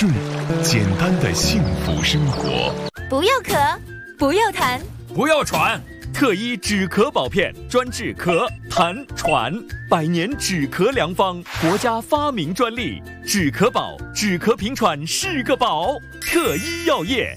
顺，简单的幸福生活。 不要咳，不要痰， 不要喘。特医止咳宝片，专治咳、痰、喘，100年止咳良方，国家发明专利。止咳宝，止咳平喘是个宝。特医药业。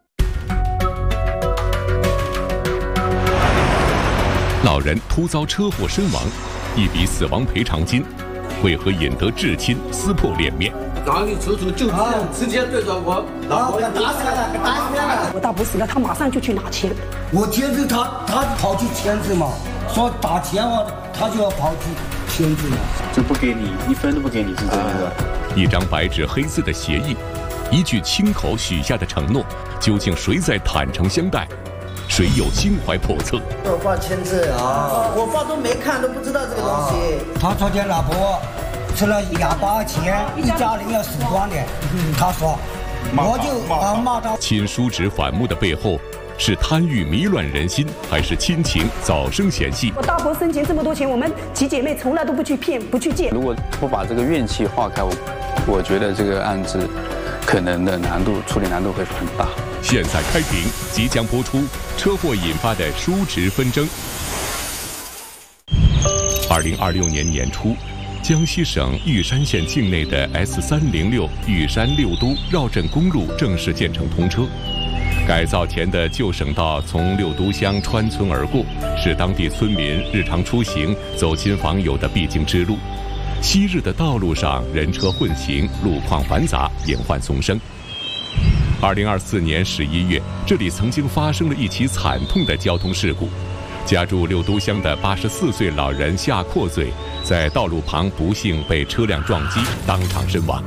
老人突遭车祸身亡，一笔死亡赔偿金，为何引得至亲撕破脸面？ 哪里叔叔就这样直接对着我，老婆打死了，打死了！ 我大伯死了，他马上就去拿钱。 我签字，他跑去签字嘛，说打钱啊，他就要跑去签字嘛。 这不给你1分都不给你，是真的。 一张白纸黑字的协议，一句亲口许下的承诺，究竟谁在坦诚相待？谁有心怀叵测？ 我爸签字啊，我爸都没看，都不知道这个东西。 他昨天老婆吃了哑巴钱，一家人要死光的。他说，我就骂他。 亲叔侄反目的背后，是贪欲迷乱人心，还是亲情早生嫌隙？ 我大伯生前这么多钱，我们几姐妹从来都不去骗，不去借。 如果不把这个怨气化开，我觉得这个案子可能的处理难度会很大。 现在开庭，即将播出车祸引发的叔侄纷争。2026年年初，江西省玉山县境内的 S306玉山六都绕镇公路正式建成通车。改造前的旧省道从六都乡穿村而过，是当地村民日常出行、走亲访友的必经之路。昔日的道路上人车混行，路况繁杂，隐患丛生。2024年11月，这里曾经发生了一起惨痛的交通事故。家住六都乡的84岁老人夏阔嘴，在道路旁不幸被车辆撞击，当场身亡。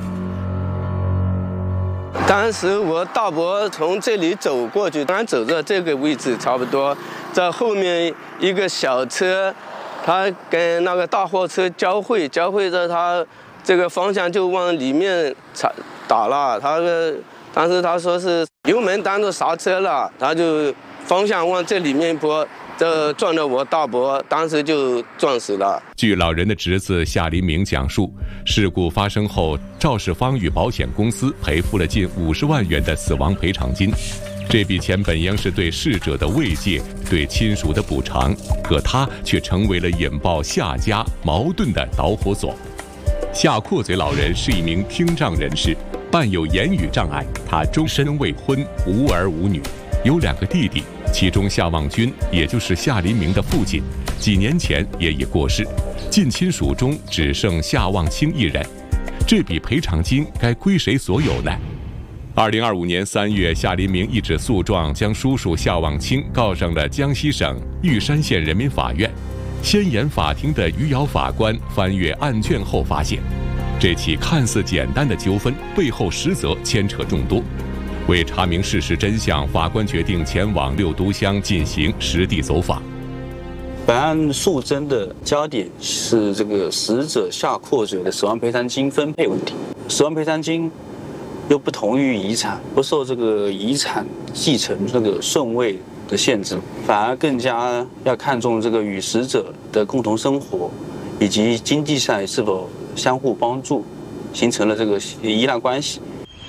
当时我大伯从这里走过去，当然走到这个位置差不多，在后面一个小车，他跟那个大货车交汇着，他这个方向就往里面打了。当时他说是油门当着刹车了，他就方向往这里面拨，这撞到我大伯，当时就撞死了。 据老人的侄子夏黎明讲述，事故发生后，肇事方与保险公司赔付了近50万元的死亡赔偿金。这笔钱本应是对逝者的慰藉，对亲属的补偿，可他却成为了引爆夏家矛盾的导火索。夏阔嘴老人是一名听障人士，伴有言语障碍，他终身未婚，无儿无女，有2个弟弟，其中夏望军，也就是夏黎明的父亲，几年前也已过世，近亲属中只剩夏望清一人。这笔赔偿金该归谁所有呢？2025年3月，夏黎明一纸诉状将叔叔夏望清告上了江西省玉山县人民法院。先言法庭的余姚法官翻阅案卷后发现，这起看似简单的纠纷背后实则牵扯众多。为查明事实真相，法官决定前往六都乡进行实地走访。 本案诉争的焦点是这个死者夏阔嘴的死亡赔偿金分配问题。死亡赔偿金又不同于遗产，不受这个遗产继承这个顺位的限制，反而更加要看重这个与死者的共同生活，以及经济上是否相互帮助，形成了这个依赖关系。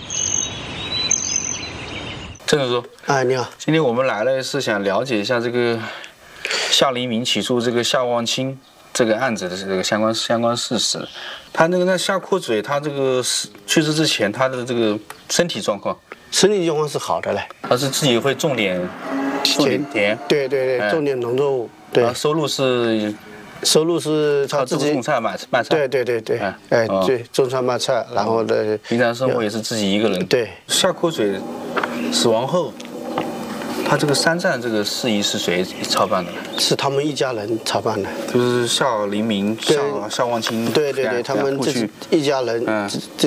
郑叔叔， 你好， 今天我们来了是想了解一下这个夏黎明起诉这个夏望清这个案子的这个相关事实。他那夏阔嘴，他这个去世之前，他的这个身体状况是好的嘞。 他是自己会种点田， 对，种点农作物。对， 收入是他自己种菜卖菜。 对，对，种菜卖菜，然后的平常生活也是自己一个人。 对， 夏阔嘴死亡后，他这个山寨这个事宜是谁操办的？ 是他们一家人操办的， 就是夏黎明、夏望清。 对，他们这一家人。